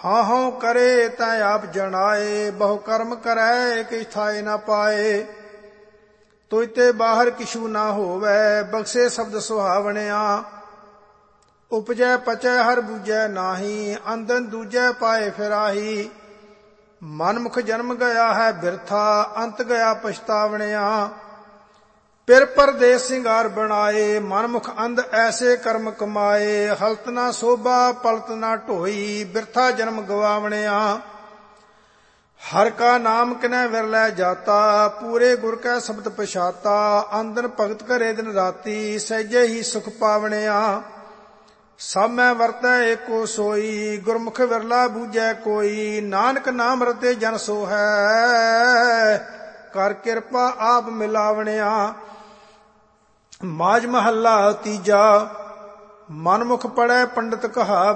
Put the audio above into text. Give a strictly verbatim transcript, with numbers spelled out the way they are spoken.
ਹਾਂ ਹਾਂ ਕਰੇ ਤੈ ਆਪ ਜਣਾਏ, ਬਹੁ ਕਰਮ ਕਰੈ ਕਿਛ ਥਾਏ ਨਾ ਪਾਏ। ਤੁਝ ਤੇ ਬਾਹਰ ਕਿਛੂ ਨਾ ਹੋਵੈ, ਬਖਸ਼ੇ ਸ਼ਬਦ ਸੁਹਾਵਣਿਆ। ਉਪਜੈ ਪਚੈ ਹਰ ਬੂਝੈ ਨਾਹੀ, ਅੰਦਨ ਦੂਜੈ ਪਾਏ ਫਿਰਾਹੀ। ਮਨਮੁਖ ਜਨਮ ਗਿਆ ਹੈ ਬਿਰਥਾ, ਅੰਤ ਗਿਆ ਪਛਤਾਵਣਿਆ। ਪਿਰ ਪਰਦੇਸ ਸਿੰਗਾਰ ਬਣਾਏ, ਮਨਮੁਖ ਅੰਧ ਐਸੇ ਕਰਮ ਕਮਾਏ। ਹਲਤ ਨਾ ਸੋਭਾ ਪਲਤ ਨਾ ਢੋਈ, ਬਿਰਥਾ ਜਨਮ ਗਵਾਵਣਿਆ। ਹਰ ਕਾ ਨਾਮ ਕਿਨੈ ਵਿਰਲੇ ਜਾਤਾ, ਪੂਰੇ ਗੁਰ ਕੈ ਸ਼ਬਦ ਪਛਾਤਾ। ਆਂਦਨ ਭਗਤ ਘਰੇ ਦਿਨ ਰਾਤੀ, ਸਹਿਜੇ ਹੀ ਸੁਖ ਪਾਵਣਿਆ। ਸਭ ਮੈਂ ਵਰਤੈ ਏਕੋ ਸੋਈ, ਗੁਰਮੁਖ ਵਿਰਲਾ ਬੂਝੈ ਕੋਈ। ਨਾਨਕ ਨਾਮ ਰਤੇ ਜਨ ਸੋ ਹੈ, ਕਰ ਕਿਰਪਾ ਆਪ ਮਿਲਾਵਣਿਆ। ਮਾਝ ਮਹੱਲਾ ਤੀਜਾ। ਮਨਮੁਖ ਪੜੈ ਪੰਡਤ ਕਹਾ